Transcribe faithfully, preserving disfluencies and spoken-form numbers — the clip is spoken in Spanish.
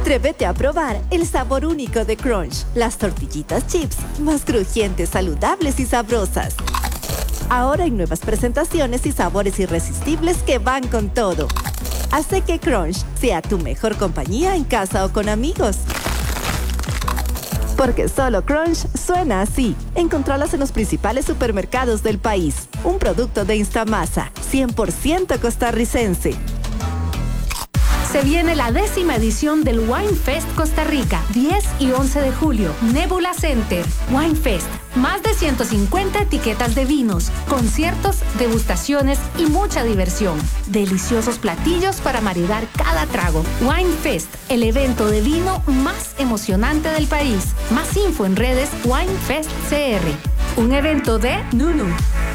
Atrévete a probar el sabor único de Crunch. Las tortillitas chips más crujientes, saludables y sabrosas. Ahora hay nuevas presentaciones y sabores irresistibles que van con todo. Hace que Crunch sea tu mejor compañía en casa o con amigos. Porque solo Crunch suena así. Encontralas en los principales supermercados del país. Un producto de Instamasa, cien por ciento costarricense. Se viene la décima edición del Wine Fest Costa Rica, diez y once de julio, Nebula Center. Wine Fest, más de ciento cincuenta etiquetas de vinos, conciertos, degustaciones y mucha diversión. Deliciosos platillos para maridar cada trago. Wine Fest, el evento de vino más emocionante del país. Más info en redes Wine Fest C R. Un evento de Nunu.